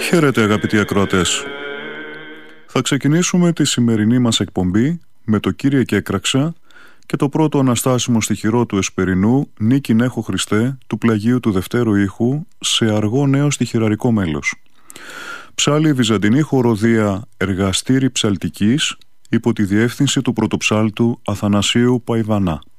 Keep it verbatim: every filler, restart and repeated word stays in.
Χαίρετε αγαπητοί ακροατές. Θα ξεκινήσουμε τη σημερινή μας εκπομπή με το «Κύριε και έκραξα» και το πρώτο αναστάσιμο στιχηρό του Εσπερινού «Νίκη Νέχω Χριστέ» του πλαγίου του δευτέρου ήχου σε αργό νέο στιχηραρικό μέλος. Ψάλλει βυζαντινή χοροδία Εργαστήρι Ψαλτικής υπό τη διεύθυνση του πρωτοψάλτου Αθανασίου Παϊβανά.